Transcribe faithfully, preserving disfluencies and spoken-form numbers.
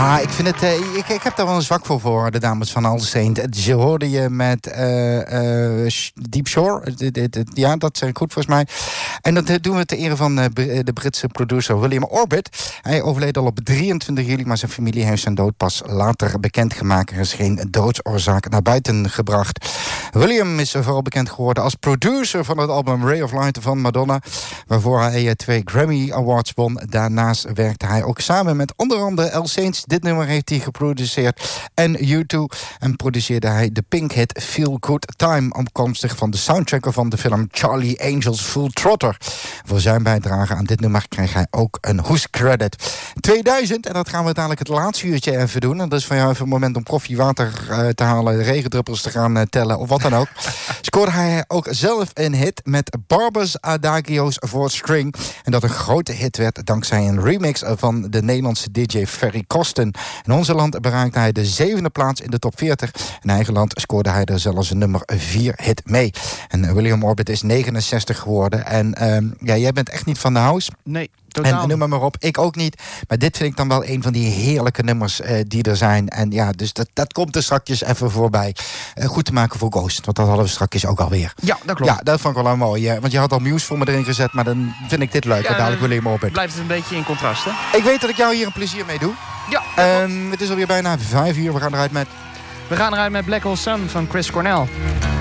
Ja, ik vind het. Uh, ik, ik heb daar wel een zwak voor voor de dames van All Saint. Ze hoorden je met uh, uh, Deep Shore. Ja, dat zeg ik goed volgens mij. En dat doen we ter ere van uh, de Britse producer William Orbit. Hij overleed al op drieëntwintig juli, maar zijn familie heeft zijn dood pas later bekendgemaakt. Er is geen doodsoorzaak naar buiten gebracht. William is vooral bekend geworden als producer van het album Ray of Light van Madonna, waarvoor hij uh, twee Grammy Awards won. Daarnaast werkte hij ook samen met onder andere All Saints. Dit nummer heeft hij geproduceerd. En U twee. En produceerde hij de Pink hit Feel Good Time, afkomstig van de soundtrack van de film Charlie Angels Full Trotter. Voor zijn bijdrage aan dit nummer kreeg hij ook een hoescredit. tweeduizend, en dat gaan we uiteindelijk het laatste uurtje even doen. En dat is van jou even een moment om koffie, water uh, te halen, regendruppels te gaan uh, tellen of wat dan ook. Scoorde hij ook zelf een hit met Barber's Adagios voor String. En dat een grote hit werd dankzij een remix van de Nederlandse D J Ferry Kosten. In onze land bereikte hij de zevende plaats in de top veertig. In eigen land scoorde hij er zelfs een nummer vier hit mee. En William Orbit is negenenzestig geworden. En um, ja, jij bent echt niet van de house. Nee. Totaal. En noem maar, maar op, ik ook niet. Maar dit vind ik dan wel een van die heerlijke nummers uh, die er zijn. En ja, dus dat, dat komt er straks even voorbij. Uh, goed te maken voor Ghost, want dat hadden we straks ook alweer. Ja, dat klopt. Ja, dat vond ik wel mooi. Uh, want je had al Muse voor me erin gezet, maar dan vind ik dit leuk. Ja, dadelijk William Orbit. Blijft het een beetje in contrast, hè? Ik weet dat ik jou hier een plezier mee doe. Ja. Um, het is alweer bijna vijf uur. We gaan eruit met... We gaan eruit met Black Hole Sun van Chris Cornell.